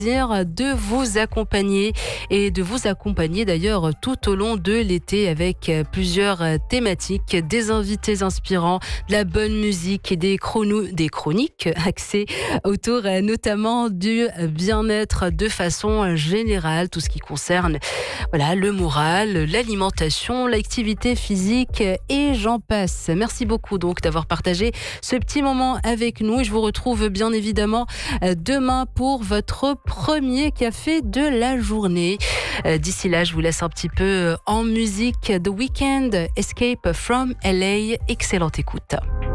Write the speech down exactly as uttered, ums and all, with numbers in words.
de vous accompagner et de vous accompagner d'ailleurs tout au long de l'été avec plusieurs thématiques, des invités inspirants, de la bonne musique et des, chrono- des chroniques axées autour notamment du bien-être de façon générale, tout ce qui concerne voilà, le moral, l'alimentation, l'activité physique et j'en passe. Merci beaucoup donc d'avoir partagé ce petit moment avec nous et je vous retrouve bien évidemment demain pour votre premier café de la journée. D'ici là, je vous laisse un petit peu en musique. The Weeknd, Escape from L A. Excellente écoute.